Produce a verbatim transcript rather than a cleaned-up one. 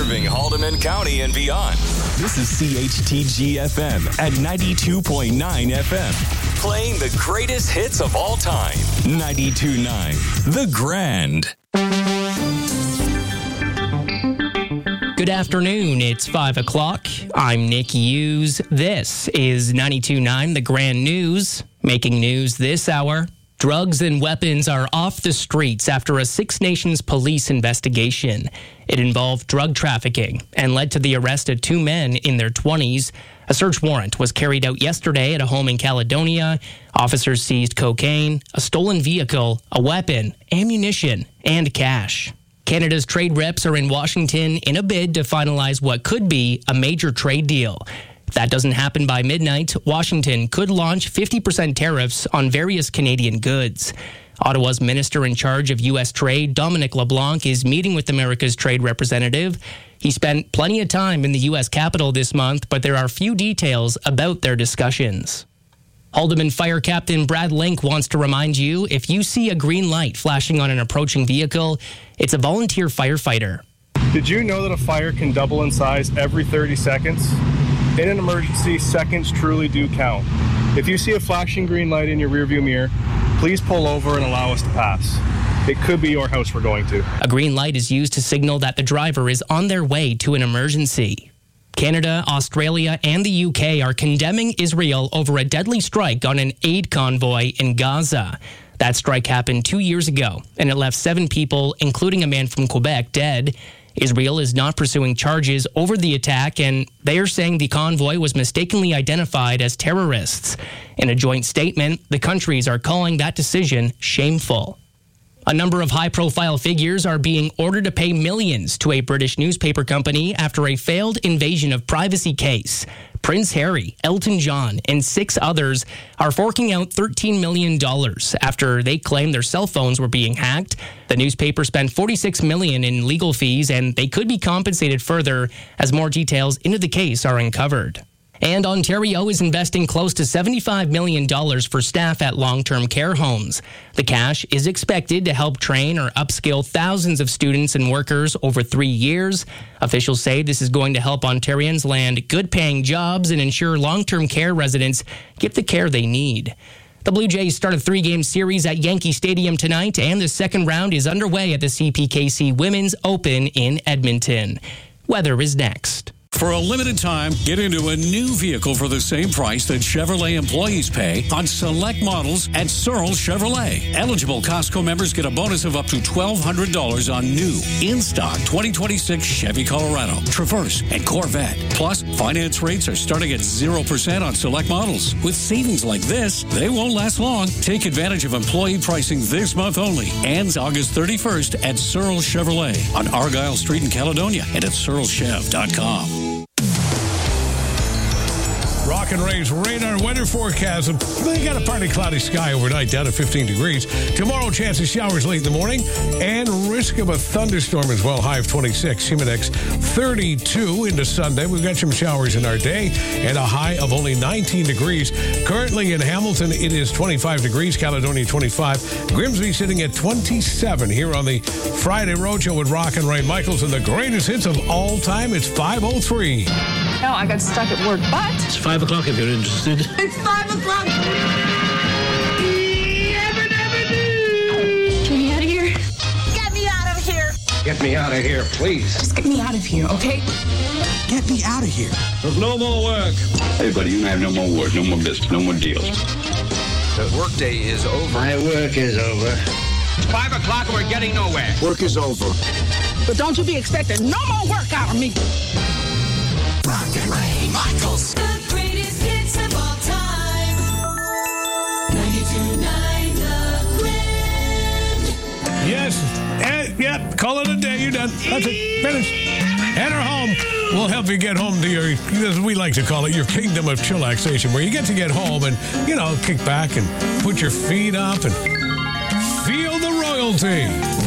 serving Haldeman County and beyond. This is C H T G F M at ninety-two point nine F M. Playing the greatest hits of all time. ninety-two point nine The Grand. Good afternoon. It's five o'clock. I'm Nick Hughes. This is ninety-two point nine The Grand News. Making news this hour. Drugs and weapons are off the streets after a Six Nations police investigation. It involved drug trafficking and led to the arrest of two men in their twenties. A search warrant was carried out yesterday at a home in Caledonia. Officers seized cocaine, a stolen vehicle, a weapon, ammunition, and cash. Canada's trade reps are in Washington in a bid to finalize what could be a major trade deal. If that doesn't happen by midnight, Washington could launch fifty percent tariffs on various Canadian goods. Ottawa's minister in charge of U S trade, Dominic LeBlanc, is meeting with America's trade representative. He spent plenty of time in the U S Capitol this month, but there are few details about their discussions. Haldeman Fire Captain Brad Link wants to remind you, if you see a green light flashing on an approaching vehicle, it's a volunteer firefighter. Did you know that a fire can double in size every thirty seconds? In an emergency, seconds truly do count. If you see a flashing green light in your rearview mirror, please pull over and allow us to pass. It could be your house we're going to. A green light is used to signal that the driver is on their way to an emergency. Canada, Australia, and the U K are condemning Israel over a deadly strike on an aid convoy in Gaza. That strike happened two years ago, and it left seven people, including a man from Quebec, dead. Israel is not pursuing charges over the attack, and they are saying the convoy was mistakenly identified as terrorists. In a joint statement, the countries are calling that decision shameful. A number of high-profile figures are being ordered to pay millions to a British newspaper company after a failed invasion of privacy case. Prince Harry, Elton John, and six others are forking out thirteen million dollars after they claim their cell phones were being hacked. The newspaper spent forty-six million dollars in legal fees, and they could be compensated further as more details into the case are uncovered. And Ontario is investing close to seventy-five million dollars for staff at long-term care homes. The cash is expected to help train or upskill thousands of students and workers over three years. Officials say this is going to help Ontarians land good-paying jobs and ensure long-term care residents get the care they need. The Blue Jays start a three-game series at Yankee Stadium tonight, and the second round is underway at the C P K C Women's Open in Edmonton. Weather is next. For a limited time, get into a new vehicle for the same price that Chevrolet employees pay on select models at Searle Chevrolet. Eligible Costco members get a bonus of up to twelve hundred dollars on new, in-stock twenty twenty-six Chevy Colorado, Traverse, and Corvette. Plus, finance rates are starting at zero percent on select models. With savings like this, they won't last long. Take advantage of employee pricing this month only. Ends August thirty-first at Searle Chevrolet on Argyle Street in Caledonia and at searle chev dot com. Rock and Ray's radar weather forecast. They got a partly cloudy sky overnight, down to fifteen degrees. Tomorrow, chance of showers late in the morning and risk of a thunderstorm as well. High of twenty-six. Humidex thirty-two into Sunday. We've got some showers in our day and a high of only nineteen degrees. Currently in Hamilton, it is twenty-five degrees. Caledonia, twenty-five. Grimsby sitting at twenty-seven here on the Friday Roadshow with Rock and Ray Michaels and the greatest hits of all time. It's five oh three. No, I got stuck at work, but... It's five o'clock if you're interested. It's five o'clock! Never, never do! Get me out of here. Get me out of here! Get me out of here, please. Just get me out of here, okay? Get me out of here. There's no more work. Hey, buddy, you have no more work, no more business, no more deals. The workday is over. My work is over. Five o'clock and we're getting nowhere. Work is over. But don't you be expecting no more work out of me. Rock and Ray Michaels. The greatest hits of all time. ninety-two point nine The Grand. Yes. And, yep. Call it a day. You're done. That's it. Finished. Head her home. We'll help you get home to your, as we like to call it, your kingdom of chillaxation, where you get to get home and, you know, kick back and put your feet up and feel the royalty.